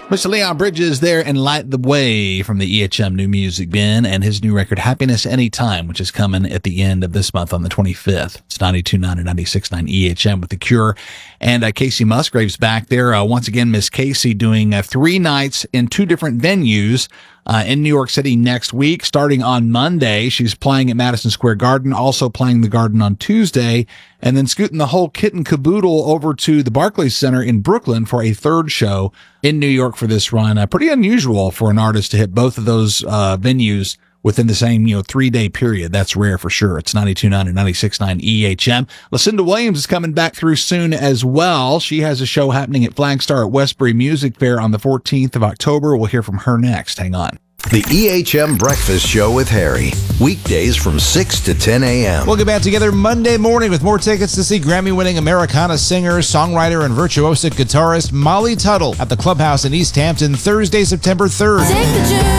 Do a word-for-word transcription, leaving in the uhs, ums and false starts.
Mister Leon Bridges there and Light the Way from the E H M New Music Bin and his new record Happiness Anytime, which is coming at the end of this month on the twenty-fifth. It's ninety-two point nine and ninety-six point nine E H M with The Cure. And uh, Casey Musgrave's back there. Uh, once again, Miss Casey doing uh, three nights in two different venues uh, in New York City next week. Starting on Monday, she's playing at Madison Square Garden, also playing the Garden on Tuesday, and then scooting the whole kit and caboodle over to the Barclays Center in Brooklyn for a third show in New York for this run. Uh, pretty unusual for an artist to hit both of those uh, venues within the same, you know, three-day period. That's rare for sure. It's ninety-two point nine and ninety-six point nine E H M. Lucinda Williams is coming back through soon as well. She has a show happening at Flagstar at Westbury Music Fair on the fourteenth of October. We'll hear from her next. Hang on. The E H M Breakfast Show with Harry. Weekdays from six to ten a.m. We'll get back together Monday morning with more tickets to see Grammy-winning Americana singer, songwriter, and virtuosic guitarist Molly Tuttle at the Clubhouse in East Hampton Thursday, September third.